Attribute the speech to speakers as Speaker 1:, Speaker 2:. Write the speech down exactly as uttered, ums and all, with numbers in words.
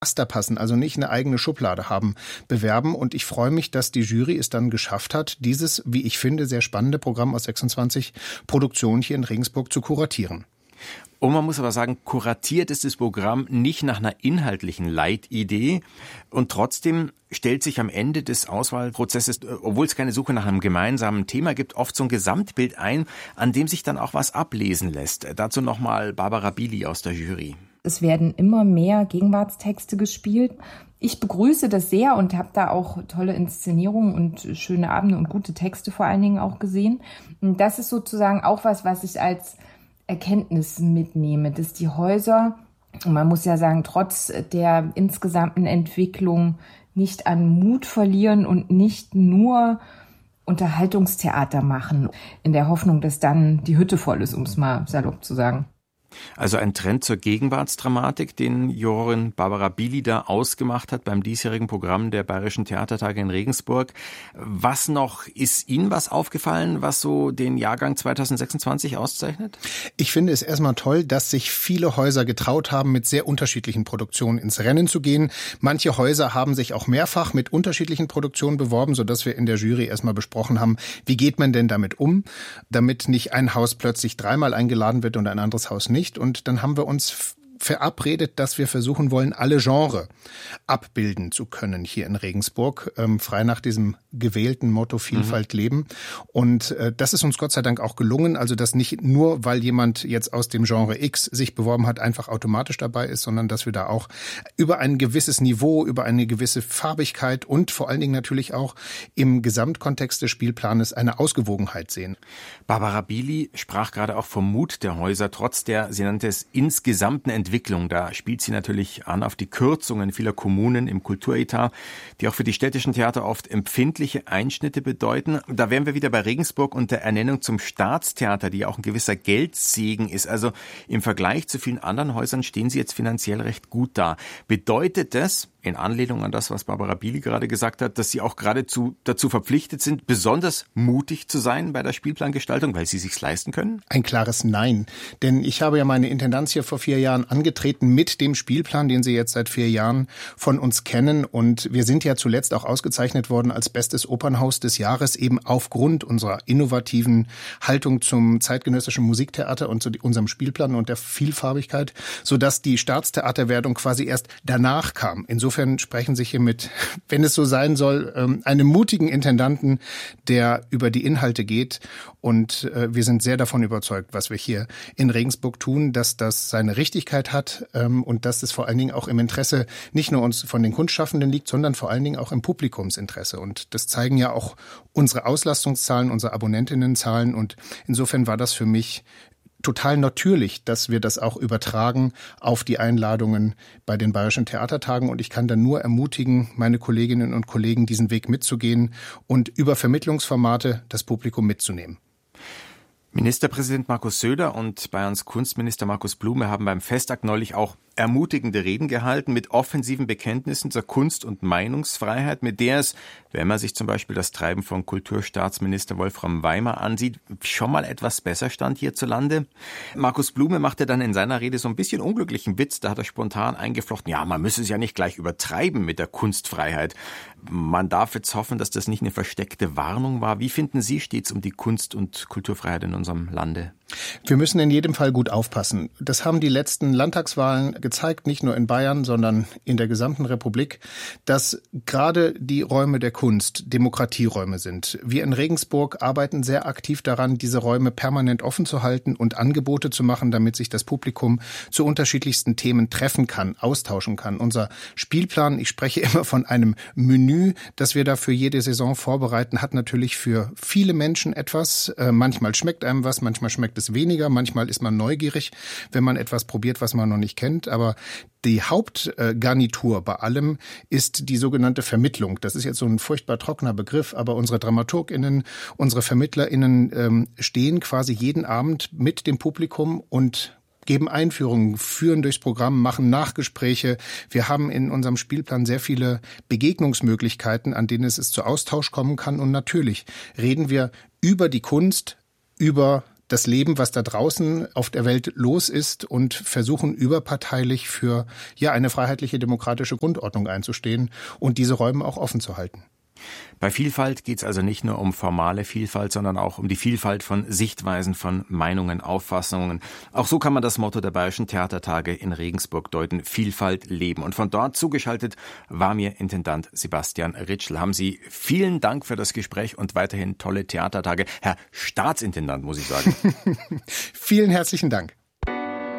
Speaker 1: Raster passen, also nicht eine eigene Schublade haben, bewerben. Und ich freue mich, dass die Jury es dann geschafft hat, dieses, wie ich finde, sehr spannende Programm aus sechsundzwanzig Produktionen hier in Regensburg zu kuratieren.
Speaker 2: Und man muss aber sagen, kuratiert ist das Programm nicht nach einer inhaltlichen Leitidee. Und trotzdem stellt sich am Ende des Auswahlprozesses, obwohl es keine Suche nach einem gemeinsamen Thema gibt, oft so ein Gesamtbild ein, an dem sich dann auch was ablesen lässt. Dazu nochmal Barbara Bili aus der Jury.
Speaker 3: Es werden immer mehr Gegenwartstexte gespielt. Ich begrüße das sehr und habe da auch tolle Inszenierungen und schöne Abende und gute Texte vor allen Dingen auch gesehen. Und das ist sozusagen auch was, was ich als Erkenntnis mitnehme, dass die Häuser, und man muss ja sagen, trotz der insgesamten Entwicklung nicht an Mut verlieren und nicht nur Unterhaltungstheater machen, in der Hoffnung, dass dann die Hütte voll ist, um es mal salopp zu sagen.
Speaker 2: Also ein Trend zur Gegenwartsdramatik, den Jurorin Barbara Bili da ausgemacht hat beim diesjährigen Programm der Bayerischen Theatertage in Regensburg. Was noch, ist Ihnen was aufgefallen, was so den Jahrgang zwanzig sechsundzwanzig auszeichnet?
Speaker 1: Ich finde es erstmal toll, dass sich viele Häuser getraut haben, mit sehr unterschiedlichen Produktionen ins Rennen zu gehen. Manche Häuser haben sich auch mehrfach mit unterschiedlichen Produktionen beworben, sodass wir in der Jury erstmal besprochen haben, wie geht man denn damit um, damit nicht ein Haus plötzlich dreimal eingeladen wird und ein anderes Haus nicht. Und dann haben wir uns verabredet, dass wir versuchen wollen, alle Genre abbilden zu können hier in Regensburg, ähm, frei nach diesem gewählten Motto Vielfalt mhm. leben. Und äh, das ist uns Gott sei Dank auch gelungen, also dass nicht nur, weil jemand jetzt aus dem Genre X sich beworben hat, einfach automatisch dabei ist, sondern dass wir da auch über ein gewisses Niveau, über eine gewisse Farbigkeit und vor allen Dingen natürlich auch im Gesamtkontext des Spielplanes eine Ausgewogenheit sehen.
Speaker 2: Barbara Bili sprach gerade auch vom Mut der Häuser, trotz der, sie nannte es, insgesamten Entwicklung. Da spielt sie natürlich an auf die Kürzungen vieler Kommunen im Kulturetat, die auch für die städtischen Theater oft empfindliche Einschnitte bedeuten. Da wären wir wieder bei Regensburg und der Ernennung zum Staatstheater, die ja auch ein gewisser Geldsegen ist. Also im Vergleich zu vielen anderen Häusern stehen sie jetzt finanziell recht gut da. Bedeutet das, in Anlehnung an das, was Barbara Bili gerade gesagt hat, dass Sie auch geradezu dazu verpflichtet sind, besonders mutig zu sein bei der Spielplangestaltung, weil Sie sich's leisten können?
Speaker 1: Ein klares Nein. Denn ich habe ja meine Intendanz hier vor vier Jahren angetreten mit dem Spielplan, den Sie jetzt seit vier Jahren von uns kennen. Und wir sind ja zuletzt auch ausgezeichnet worden als bestes Opernhaus des Jahres, eben aufgrund unserer innovativen Haltung zum zeitgenössischen Musiktheater und zu unserem Spielplan und der Vielfarbigkeit, sodass die Staatstheaterwertung quasi erst danach kam. Insofern Insofern sprechen Sie hier mit, wenn es so sein soll, einem mutigen Intendanten, der über die Inhalte geht. Und wir sind sehr davon überzeugt, was wir hier in Regensburg tun, dass das seine Richtigkeit hat und dass es vor allen Dingen auch im Interesse nicht nur uns von den Kunstschaffenden liegt, sondern vor allen Dingen auch im Publikumsinteresse. Und das zeigen ja auch unsere Auslastungszahlen, unsere Abonnentinnenzahlen. Und insofern war das für mich total natürlich, dass wir das auch übertragen auf die Einladungen bei den Bayerischen Theatertagen. Und ich kann da nur ermutigen, meine Kolleginnen und Kollegen, diesen Weg mitzugehen und über Vermittlungsformate das Publikum mitzunehmen.
Speaker 2: Ministerpräsident Markus Söder und Bayerns Kunstminister Markus Blume haben beim Festakt neulich auch ermutigende Reden gehalten mit offensiven Bekenntnissen zur Kunst- und Meinungsfreiheit, mit der es, wenn man sich zum Beispiel das Treiben von Kulturstaatsminister Wolfram Weimer ansieht, schon mal etwas besser stand hierzulande. Markus Blume machte dann in seiner Rede so ein bisschen unglücklichen Witz, da hat er spontan eingeflochten, ja, man müsse es ja nicht gleich übertreiben mit der Kunstfreiheit. Man darf jetzt hoffen, dass das nicht eine versteckte Warnung war. Wie finden Sie, steht's um die Kunst- und Kulturfreiheit in unserem Lande?
Speaker 1: Wir müssen in jedem Fall gut aufpassen. Das haben die letzten Landtagswahlen gezeigt, nicht nur in Bayern, sondern in der gesamten Republik, dass gerade die Räume der Kunst Demokratieräume sind. Wir in Regensburg arbeiten sehr aktiv daran, diese Räume permanent offen zu halten und Angebote zu machen, damit sich das Publikum zu unterschiedlichsten Themen treffen kann, austauschen kann. Unser Spielplan, ich spreche immer von einem Menü, das wir da für jede Saison vorbereiten, hat natürlich für viele Menschen etwas. Äh, manchmal schmeckt einem was, manchmal schmeckt es weniger, manchmal ist man neugierig, wenn man etwas probiert, was man noch nicht kennt. Aber die Hauptgarnitur bei allem ist die sogenannte Vermittlung. Das ist jetzt so ein furchtbar trockener Begriff, aber unsere DramaturgInnen, unsere VermittlerInnen ähm, stehen quasi jeden Abend mit dem Publikum und geben Einführungen, führen durchs Programm, machen Nachgespräche. Wir haben in unserem Spielplan sehr viele Begegnungsmöglichkeiten, an denen es zu Austausch kommen kann. Und natürlich reden wir über die Kunst, über das Leben, was da draußen auf der Welt los ist und versuchen überparteilich für ja eine freiheitliche demokratische Grundordnung einzustehen und diese Räume auch offen zu halten.
Speaker 2: Bei Vielfalt geht es also nicht nur um formale Vielfalt, sondern auch um die Vielfalt von Sichtweisen, von Meinungen, Auffassungen. Auch so kann man das Motto der Bayerischen Theatertage in Regensburg deuten: Vielfalt leben. Und von dort zugeschaltet war mir Intendant Sebastian Ritschl. Haben Sie vielen Dank für das Gespräch und weiterhin tolle Theatertage. Herr Staatsintendant, muss ich sagen.
Speaker 1: Vielen herzlichen Dank.